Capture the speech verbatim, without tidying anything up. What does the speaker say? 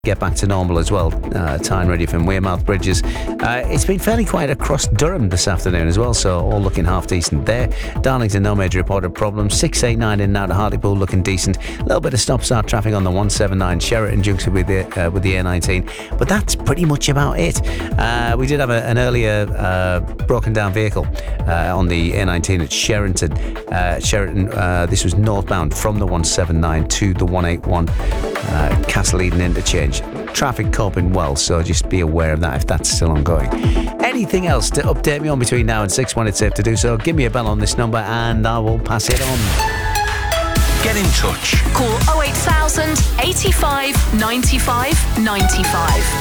get back to normal as well. Uh, Tyne ready from Wearmouth Bridges. Uh, it's been fairly quiet across Durham this afternoon as well, so all looking half decent there. Darlington, no major reported problems. six eighty-nine in and out of Hartlepool looking decent. A little bit of stop-start traffic on the one seventy-nine Sheraton junction with the uh, with the A nineteen, but that's pretty much about it. Uh, we did have a, an earlier uh, broken down vehicle uh, on the A nineteen at Sheraton. Uh, Sheraton. Uh, this was northbound from the one seventy-nine to the one eighty-one uh, Castle Eden interchange. Traffic coping well, so just be aware of that if that's still ongoing. Anything else to update me on between now and six when it's safe to do so, give me a bell on this number and I will pass it on. Get in touch. Call oh eight thousand, eighty-five, ninety-five, ninety-five.